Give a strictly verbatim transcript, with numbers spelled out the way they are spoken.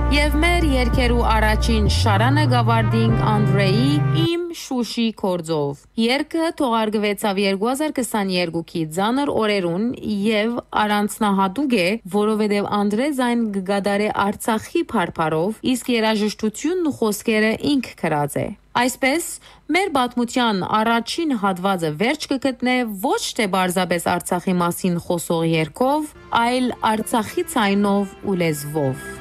Եվ մեր երկերու առաջին շարանը գավարդինք Անդրեի «Իմ Շուշի կորձով»։ Երկը թողարկվեցավ երկու հազար քսաներկուքի ձանր օրերուն եւ առանձնահատուկ է, որովհետեւ Անդրեզ այն գդարե Արցախի փարփարով, իսկ երաժշտությունն ու խոսքերը ինք գրած է։ Այսպես, մեր պատմության առաջին հատվածը վերջ կգտնե ոչ թե բարձրապես Արցախի մասին խոսող երգով, այլ Արցախի ձայնով ու լեզվով։